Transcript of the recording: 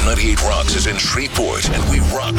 98 Rocks is in Shreveport, and we rock